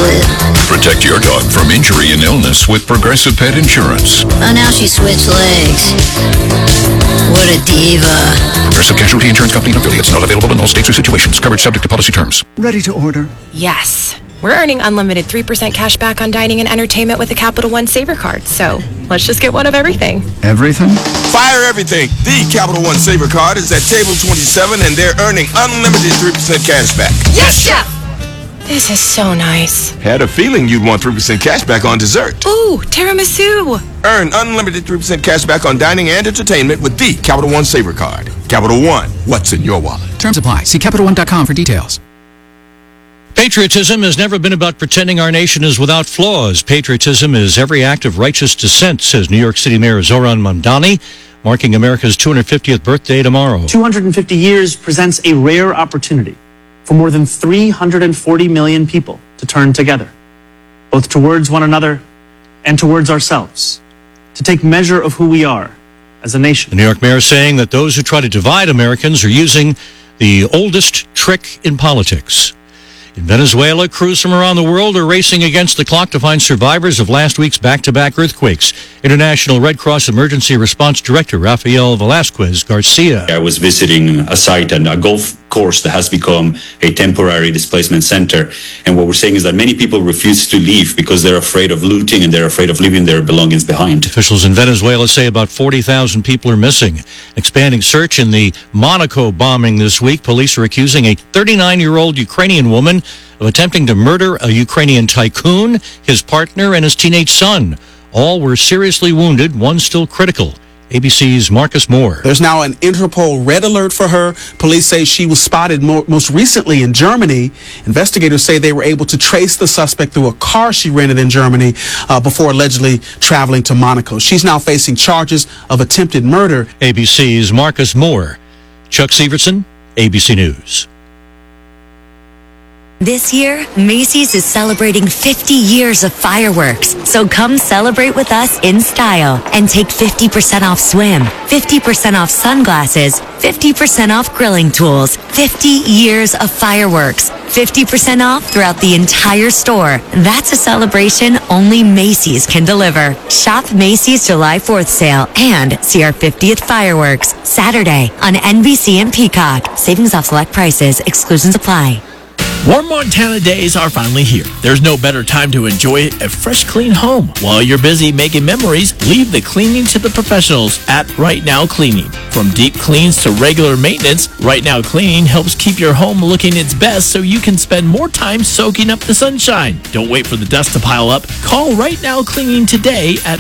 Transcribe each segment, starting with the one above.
split. Protect your dog from injury and illness with Progressive Pet Insurance. Oh, now she switched legs. What a diva. Progressive Casualty Insurance Company and affiliates. Not available in all states or situations. Coverage subject to policy terms. Ready to order? Yes. We're earning unlimited 3% cash back on dining and entertainment with the Capital One Saver Card. So let's just get one of everything. Everything? Fire everything. The Capital One Saver Card is at table 27, and they're earning unlimited 3% cash back. Yes, Chef! This is so nice. Had a feeling you'd want 3% cash back on dessert. Ooh, tiramisu. Earn unlimited 3% cash back on dining and entertainment with the Capital One Saver Card. Capital One, what's in your wallet? Terms apply. See CapitalOne.com for details. Patriotism has never been about pretending our nation is without flaws. Patriotism is every act of righteous dissent, says New York City Mayor Zohran Mamdani, marking America's 250th birthday tomorrow. 250 years presents a rare opportunity for more than 340 million people to turn together, both towards one another and towards ourselves, to take measure of who we are as a nation. The New York mayor saying that those who try to divide Americans are using the oldest trick in politics. In Venezuela, crews from around the world are racing against the clock to find survivors of last week's back-to-back earthquakes. International Red Cross Emergency Response Director Rafael Velasquez Garcia. I was visiting a site and a golf course that has become a temporary displacement center. And what we're saying is that many people refuse to leave because they're afraid of looting and they're afraid of leaving their belongings behind. Officials in Venezuela say about 40,000 people are missing. Expanding search in the Monaco bombing this week. Police are accusing a 39-year-old Ukrainian woman of attempting to murder a Ukrainian tycoon, his partner, and his teenage son. All were seriously wounded, one still critical. ABC's Marcus Moore. There's now an Interpol red alert for her. Police say she was spotted most recently in Germany. Investigators say they were able to trace the suspect through a car she rented in Germany before allegedly traveling to Monaco. She's now facing charges of attempted murder. ABC's Marcus Moore. Chuck Severson, ABC News. This year, Macy's is celebrating 50 years of fireworks. So come celebrate with us in style and take 50% off swim, 50% off sunglasses, 50% off grilling tools, 50 years of fireworks, 50% off throughout the entire store. That's a celebration only Macy's can deliver. Shop Macy's July 4th sale and see our 50th fireworks Saturday on NBC and Peacock. Savings off select prices. Exclusions apply. Warm Montana days are finally here. There's no better time to enjoy a fresh, clean home. While you're busy making memories, leave the cleaning to the professionals at Right Now Cleaning. From deep cleans to regular maintenance, Right Now Cleaning helps keep your home looking its best so you can spend more time soaking up the sunshine. Don't wait for the dust to pile up. Call Right Now Cleaning today at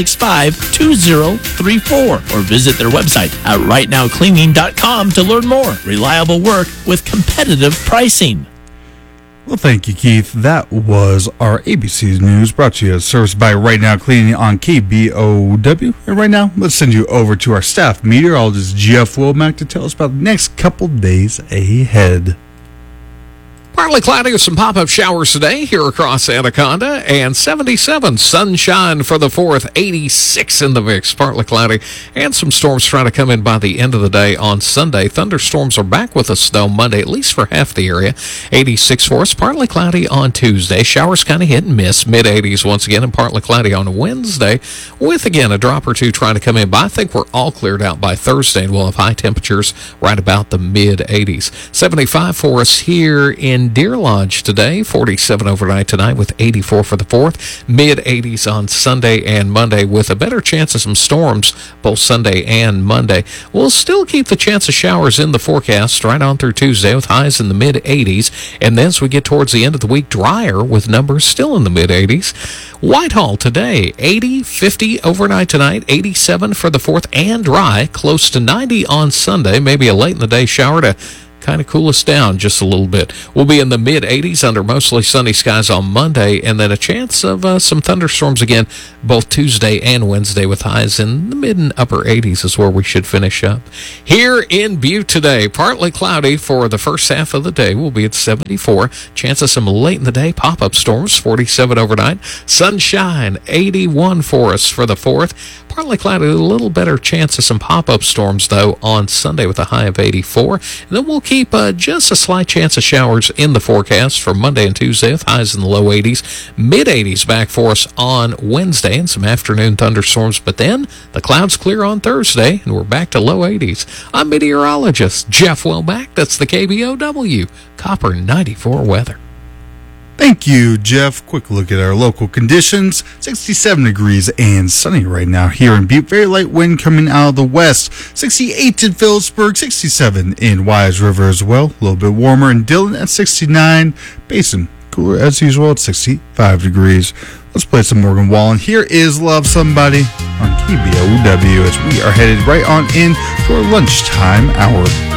565-2034 or visit their website at rightnowcleaning.com to learn more. Reliable work with competitive pricing. Well, thank you, Keith. That was our ABC News, brought to you as service by Right Now Cleaning on KBOW. And right now, let's send you over to our staff meteorologist, Jeff Womack, to tell us about the next couple days ahead. Partly cloudy with some pop-up showers today here across Anaconda, and 77 sunshine for the 4th, 86 in the mix, partly cloudy, and some storms trying to come in by the end of the day on Sunday. Thunderstorms are back with us, though, Monday, at least for half the area. 86 for us, partly cloudy on Tuesday. Showers kind of hit and miss, mid-80s once again, and partly cloudy on Wednesday, with, again, a drop or two trying to come in. But I think we're all cleared out by Thursday, and we'll have high temperatures right about the mid-80s. 75 for us here in Deer Lodge today, 47 overnight tonight with 84 for the 4th, mid-80s on Sunday and Monday with a better chance of some storms both Sunday and Monday. We'll still keep the chance of showers in the forecast right on through Tuesday with highs in the mid-80s, and then as we get towards the end of the week, drier with numbers still in the mid-80s. Whitehall today, 80, 50 overnight tonight, 87 for the 4th and dry, close to 90 on Sunday, maybe a late in the day shower to kind of cool us down just a little bit. We'll be in the mid-80s under mostly sunny skies on Monday, and then a chance of some thunderstorms again both Tuesday and Wednesday with highs in the mid and upper 80s is where we should finish up. Here in Butte today, partly cloudy for the first half of the day. We'll be at 74. Chance of some late in the day pop-up storms, 47 overnight. Sunshine, 81 for us for the 4th. Partly cloudy, a little better chance of some pop-up storms, though, on Sunday with a high of 84. And then we'll keep keep just a slight chance of showers in the forecast for Monday and Tuesday, with highs in the low 80s. Mid-80s back for us on Wednesday, and some afternoon thunderstorms. But then the clouds clear on Thursday, and we're back to low 80s. I'm meteorologist Jeff Welback. That's the KBOW Copper 94 weather. Thank you, Jeff. Quick look at our local conditions. 67 degrees and sunny right now here in Butte. Very light wind coming out of the west. 68 in Phillipsburg, 67 in Wise River as well. A little bit warmer in Dillon at 69. Basin, cooler as usual at 65 degrees. Let's play some Morgan Wallen. Here is Love Somebody on KBOW as we are headed right on in to our lunchtime hour.